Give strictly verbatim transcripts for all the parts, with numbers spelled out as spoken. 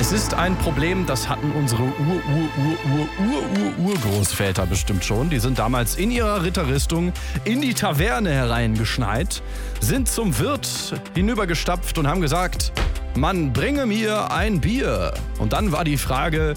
Es ist ein Problem, das hatten unsere Ur-Ur-Ur-Ur-Ur-Ur-Urgroßväter bestimmt schon. Die sind damals in ihrer Ritterrüstung in die Taverne hereingeschneit, sind zum Wirt hinübergestapft und haben gesagt, Mann, bringe mir ein Bier. Und dann war die Frage,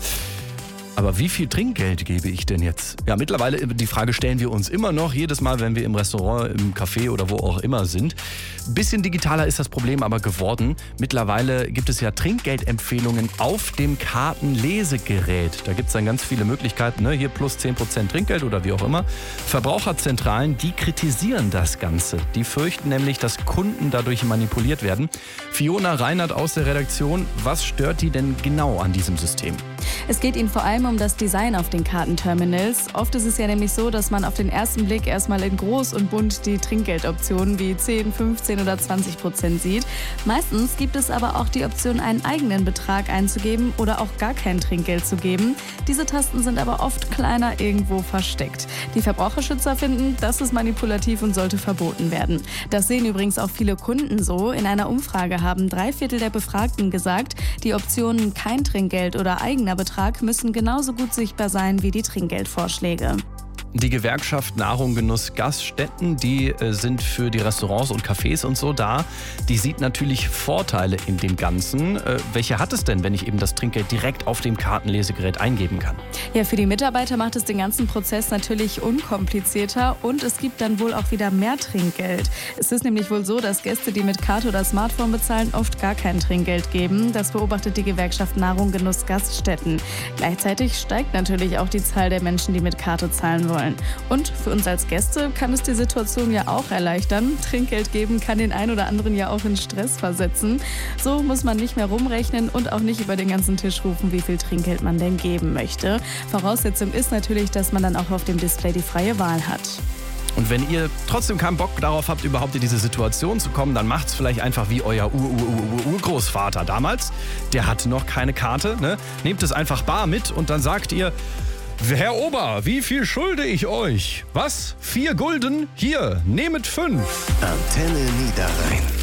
aber wie viel Trinkgeld gebe ich denn jetzt? Ja, mittlerweile, die Frage stellen wir uns immer noch, jedes Mal, wenn wir im Restaurant, im Café oder wo auch immer sind. Ein bisschen digitaler ist das Problem aber geworden. Mittlerweile gibt es ja Trinkgeldempfehlungen auf dem Kartenlesegerät. Da gibt es dann ganz viele Möglichkeiten, ne? Hier plus zehn Prozent Trinkgeld oder wie auch immer. Verbraucherzentralen, die kritisieren das Ganze. Die fürchten nämlich, dass Kunden dadurch manipuliert werden. Fiona Reinhardt aus der Redaktion, was stört die denn genau an diesem System? Es geht ihnen vor allem um das Design auf den Kartenterminals. Oft ist es ja nämlich so, dass man auf den ersten Blick erstmal in groß und bunt die Trinkgeldoptionen wie zehn, fünfzehn oder zwanzig Prozent sieht. Meistens gibt es aber auch die Option, einen eigenen Betrag einzugeben oder auch gar kein Trinkgeld zu geben. Diese Tasten sind aber oft kleiner irgendwo versteckt. Die Verbraucherschützer finden, das ist manipulativ und sollte verboten werden. Das sehen übrigens auch viele Kunden so. In einer Umfrage haben drei Viertel der Befragten gesagt, die Optionen kein Trinkgeld oder eigener Betrag müssen genauso gut sichtbar sein wie die Trinkgeldvorschläge. Die Gewerkschaft Nahrung, Genuss, Gaststätten, die äh, sind für die Restaurants und Cafés und so da. Die sieht natürlich Vorteile in dem Ganzen. Äh, welche hat es denn, wenn ich eben das Trinkgeld direkt auf dem Kartenlesegerät eingeben kann? Ja, für die Mitarbeiter macht es den ganzen Prozess natürlich unkomplizierter und es gibt dann wohl auch wieder mehr Trinkgeld. Es ist nämlich wohl so, dass Gäste, die mit Karte oder Smartphone bezahlen, oft gar kein Trinkgeld geben. Das beobachtet die Gewerkschaft Nahrung, Genuss, Gaststätten. Gleichzeitig steigt natürlich auch die Zahl der Menschen, die mit Karte zahlen wollen. Und für uns als Gäste kann es die Situation ja auch erleichtern. Trinkgeld geben kann den einen oder anderen ja auch in Stress versetzen. So muss man nicht mehr rumrechnen und auch nicht über den ganzen Tisch rufen, wie viel Trinkgeld man denn geben möchte. Voraussetzung ist natürlich, dass man dann auch auf dem Display die freie Wahl hat. Und wenn ihr trotzdem keinen Bock darauf habt, überhaupt in diese Situation zu kommen, dann macht's vielleicht einfach wie euer Ur-Ur-Ur-Urgroßvater damals. Der hatte noch keine Karte, ne? Nehmt es einfach bar mit und dann sagt ihr, Herr Ober, wie viel schulde ich euch? Was? Vier Gulden? Hier, nehmet fünf. Antenne Niederrhein.